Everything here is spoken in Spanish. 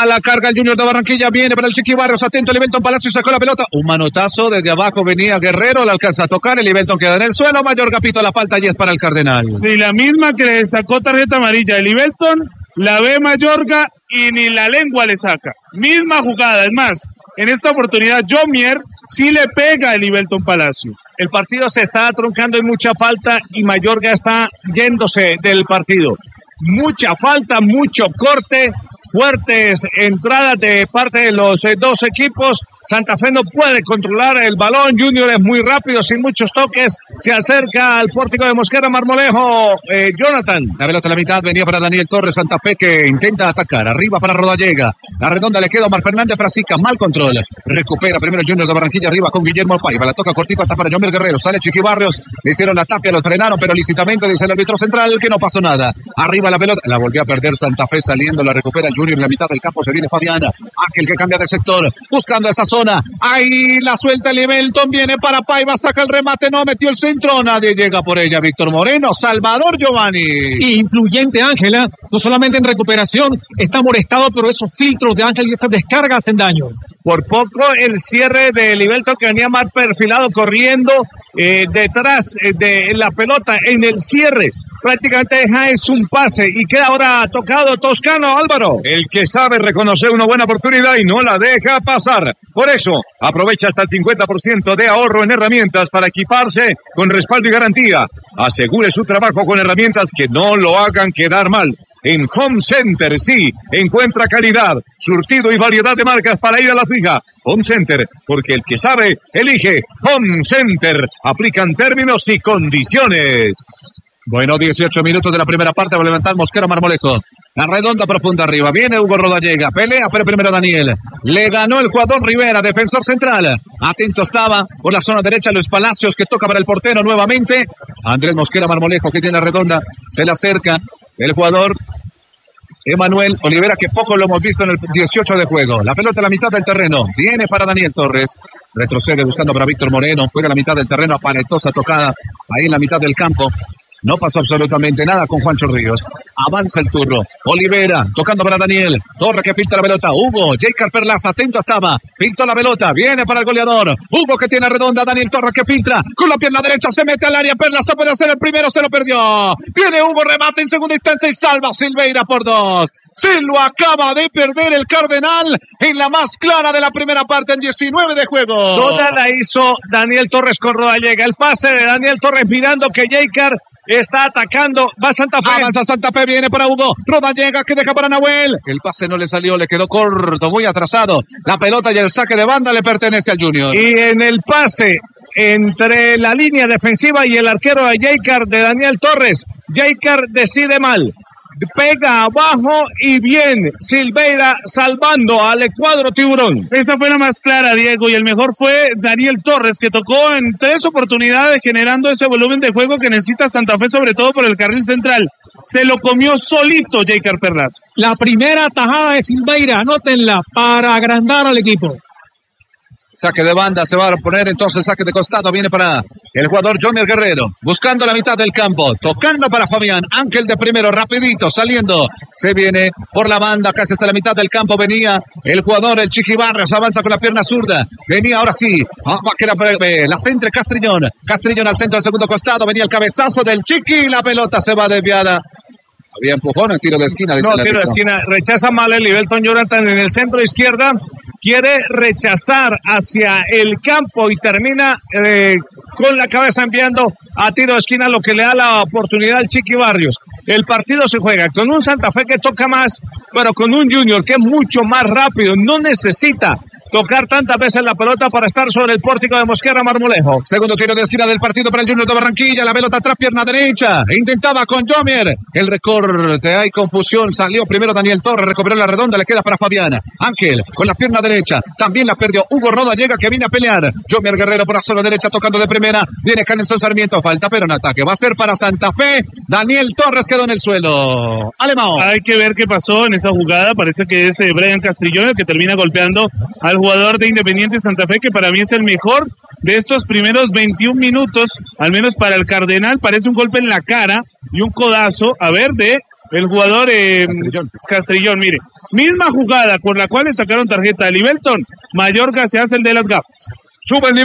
A la carga el Junior de Barranquilla, viene para el Chiqui Barrios, atento el Livelton Palacio, sacó la pelota, un manotazo desde abajo, venía Guerrero, la alcanza a tocar, el Livelton queda en el suelo, Mayorga pito la falta y es para el Cardenal. Y la misma que le sacó tarjeta amarilla el Livelton, la ve Mayorga y ni la lengua le saca. Misma jugada, es más, en esta oportunidad Jomier sí le pega a Livelton Palacios. El partido se está truncando, hay mucha falta y Mayorga está yéndose del partido. Mucha falta, mucho corte, fuertes entradas de parte de los dos equipos. Santa Fe no puede controlar el balón. Junior es muy rápido, sin muchos toques. Se acerca al pórtico de Mosquera Marmolejo. Jonathan. La pelota a la mitad venía para Daniel Torres. Santa Fe que intenta atacar. Arriba para Rodallega. La redonda le queda a Omar Fernández Frasica. Mal control. Recupera primero el Junior de Barranquilla. Arriba con Guillermo Paiva. La toca cortito hasta para Jomier Guerrero. Sale Chiqui Barrios. Le hicieron la tapia, lo frenaron, pero lícitamente dice el árbitro central que no pasó nada. Arriba la pelota. La volvió a perder Santa Fe saliendo. La recupera el Junior en la mitad del campo. Se viene Fabiana. Aquel que cambia de sector. Buscando esa zona. Ahí la suelta el Livelton, viene para Paiva, saca el remate, no metió el centro, nadie llega por ella. Víctor Moreno, Salvador Giovanni. Influyente Ángela, no solamente en recuperación, está molestado, pero esos filtros de Ángel y esas descargas hacen daño. Por poco el cierre de Livelton que venía mal perfilado, corriendo detrás de la pelota en el cierre. Prácticamente deja es un pase y queda ahora tocado Toscano, Álvaro. El que sabe reconocer una buena oportunidad y no la deja pasar. Por eso, aprovecha hasta el 50% de ahorro en herramientas para equiparse con respaldo y garantía. Asegure su trabajo con herramientas que no lo hagan quedar mal. En Home Center, sí, encuentra calidad, surtido y variedad de marcas para ir a la fija. Home Center, porque el que sabe, elige Home Center. Aplican términos y condiciones. Bueno, 18 minutos de la primera parte, va a levantar Mosquera Marmolejo. La redonda profunda arriba, viene Hugo Rodallega, pelea, pero primero Daniel. Le ganó el jugador Rivera, defensor central. Atento estaba por la zona derecha Luis Palacios, que toca para el portero nuevamente. Andrés Mosquera Marmolejo, que tiene redonda, se le acerca el jugador Emanuel Olivera, que poco lo hemos visto en el 18 de juego. La pelota a la mitad del terreno, viene para Daniel Torres. Retrocede buscando para Víctor Moreno, juega a la mitad del terreno, aparatosa tocada ahí en la mitad del campo. No pasó absolutamente nada con Juancho Ríos. Avanza el turno. Olivera tocando para Daniel. Torre que filtra la pelota. Hugo. Jacob Perlaza. Atento estaba. Filtró la pelota. Viene para el goleador. Hugo que tiene redonda. Daniel Torres que filtra. Con la pierna derecha se mete al área. Perlaza puede hacer el primero. Se lo perdió. Viene Hugo. Remate en segunda instancia y salva Silveira por 2. Se lo acaba de perder el Cardenal en la más clara de la primera parte en 19 de juego. Toda la hizo Daniel Torres con Rodallega. El pase de Daniel Torres mirando que Jacob está atacando, va Santa Fe. Avanza Santa Fe, viene para Hugo. Rodallega que deja para Nahuel. El pase no le salió, le quedó corto, muy atrasado. La pelota y el saque de banda le pertenece al Junior. Y en el pase entre la línea defensiva y el arquero de Jacob de Daniel Torres, Jacob decide mal. Pega abajo y bien Silveira salvando al Cuadro Tiburón. Esa fue la más clara, Diego, y el mejor fue Daniel Torres, que tocó en 3 oportunidades generando ese volumen de juego que necesita Santa Fe, sobre todo por el carril central. Se lo comió solito Jacob Perlaza. La primera tajada de Silveira, anótenla, para agrandar al equipo. Saque de banda, se va a poner entonces saque de costado, viene para el jugador Jomier Guerrero, buscando la mitad del campo, tocando para Fabián, Ángel de primero, rapidito, saliendo, se viene por la banda, casi hasta la mitad del campo, venía el jugador, el Chiqui Barrios, avanza con la pierna zurda, venía ahora sí, va que la centre Castrillón al centro del segundo costado, venía el cabezazo del Chiqui, la pelota se va desviada. Había empujón en tiro de esquina. No, tiro de esquina. Rechaza mal el Livelton Jonathan en el centro izquierda. Quiere rechazar hacia el campo y termina con la cabeza enviando a tiro de esquina, lo que le da la oportunidad al Chiqui Barrios. El partido se juega con un Santa Fe que toca más, pero con un Junior que es mucho más rápido. No necesita tocar tantas veces la pelota para estar sobre el pórtico de Mosquera Marmolejo. Segundo tiro de esquina del partido para el Junior de Barranquilla. La pelota atrás, pierna derecha. Intentaba con Jomier. El recorte, hay confusión. Salió primero Daniel Torres, recuperó la redonda, le queda para Fabián. Ángel con la pierna derecha. También la perdió Hugo Rodallega, que viene a pelear. Jomier Guerrero por la zona derecha tocando de primera. Viene Canelson Sarmiento. Falta, pero en ataque. Va a ser para Santa Fe. Daniel Torres quedó en el suelo. Alemão. Hay que ver qué pasó en esa jugada. Parece que es Brian Castrillón el que termina golpeando al jugador de Independiente Santa Fe, que para mí es el mejor de estos primeros 21 minutos, al menos para el Cardenal. Parece un golpe en la cara y un codazo, a ver, de el jugador Castrillón, mire. Misma jugada con la cual le sacaron tarjeta a Libelton. Mayorga se hace el de las gafas. Sube el nivel.